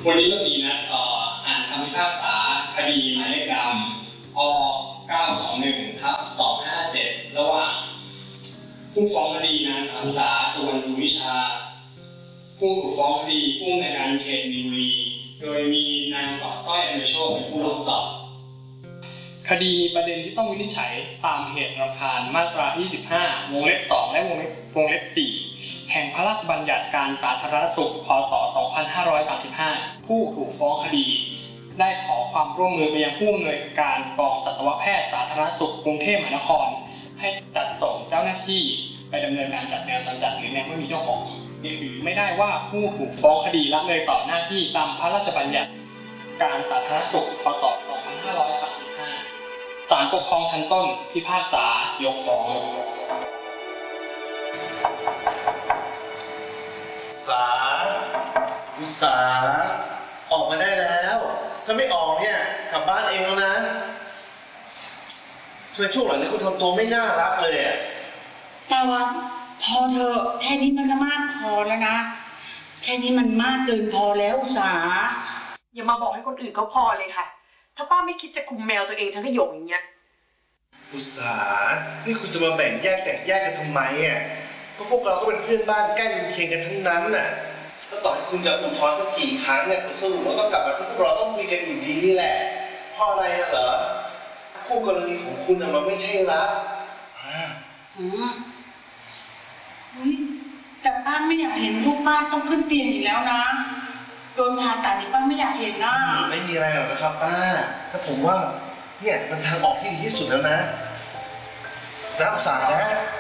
วันนี้เรามีนัดอ่านคำพิพากษาคดีหมายเลขดำอ921/257ระหว่างผู้ฟ้องคดีนางสาวสาสุวรรณภูวิชาผู้ถูกฟ้องคดีผู้อำนวยการเขตมีนบุรีโดยมีนางสาวต้อยอนุโชคเป็นผู้ร้องสอบคดีมีประเด็นที่ต้องวินิจฉัยตามเหตุรำคาญมาตรา25วงเล็บ2และวงเล็บ4แห่งพระราชบัญญัติการสาธารณสุขพ.ศ. 2535ผู้ถูกฟ้องคดีได้ขอความร่วมมือไปยังผู้อำนวยการกองสัตวแพทย์สาธารณสุขกรุงเทพมหานครให้จัดส่งเจ้าหน้าที่ไปดำเนินการจับแมวจรจัดหรือแมวไม่มีเจ้าของถือไม่ได้ว่าผู้ถูกฟ้องคดีละเลยต่อหน้าที่ตามพระราชบัญญัติการสาธารณสุขพ.ศ. 2535ศาลปกครองชั้นต้นพิพากษายกฟ้องอุตสาออกมาได้แล้วถ้าไม่ออกเนี่ยกลับบ้านเองแล้วนะทำไมช่วงหลังนี้คุณทำตัวไม่น่ารักเลยอ่ะแต่ว่าพอเธอแค่นี้มันก็มากพอแล้วนะแค่นี้มันมากเกินพอแล้วอุตสาอย่ามาบอกให้คนอื่นเขาพอเลยค่ะถ้าป้าไม่คิดจะคุมแมวตัวเองทั้งที่หยกอย่างเงี้ยอุตสานี่คุณจะมาแบ่งแยกแตกแยกกันทำไมอ่ะก็พวกเราก็เป็นเพื่อนบ้านใกล้เรือนเคียงกันทั้งนั้นน่ะแล้วต่อให้คุณจะอุทธรณ์สักกี่ครั้งเนี่ยผลสรุปเราต้องกลับมาที่พวกเราต้องคุยกันอยู่ดีแหละเพราะอะไรน่ะเหรอคู่กรณีของคุณน่ะมันไม่ใช่รักแต่ป้าไม่อยากเห็นลูกป้าต้องขึ้นเตียงอีกแล้วนะโดนผ่าตัดนี่ป้าไม่อยากเห็นนะไม่มีอะไรหรอกนะครับป้าแล้วผมว่าเนี่ยมันทางออกที่ดีที่สุดแล้วนะอุตสานะ